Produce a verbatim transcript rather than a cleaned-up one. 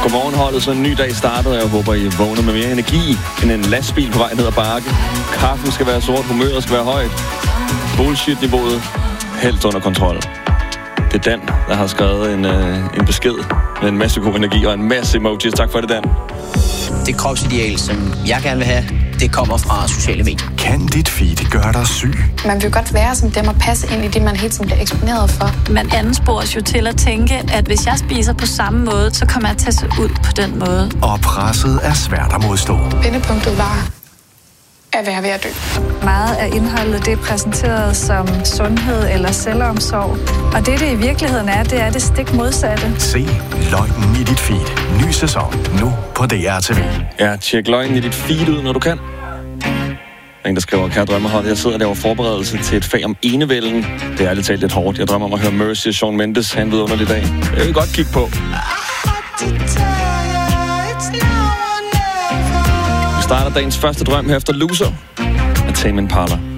Godmorgen holdet, så en ny dag startet, og jeg håber, I vågner med mere energi end en lastbil på vej ned ad bakke. Kaffen skal være sort, humøret skal være højt. Bullshit-niveauet helt under kontrol. Det er Dan, der har skrevet en, øh, en besked med en masse god energi og en masse emojis. Tak for det, Dan. Det kropsideal, som jeg gerne vil have, det kommer fra sociale medier. Kan dit feed gøre dig syg? Man vil godt være som dem og passe ind i det, man hele tiden bliver eksponeret for. Man anspores jo til at tænke, at hvis jeg spiser på samme måde, så kommer jeg til at se ud på den måde. Og presset er svært at modstå. Vendepunktet var at være ved at dø. Meget af indholdet, det er præsenteret som sundhed eller selvomsorg. Og det, det i virkeligheden er, det er det stik modsatte. Se løgnen i dit feed. Ny sæson nu på D R T V. Ja, tjek løgnen i dit feed ud, når du kan. En, der skriver, kære drømmehold, jeg sidder og laver forberedelse til et fag om enevælden. Det er ærligt talt lidt hårdt. Jeg drømmer om at høre Mercy og Shawn Mendes have en vidunderlig dag. Jeg vil godt kigge på. Vi starter dagens første drøm her efter Loser af Tame Impala.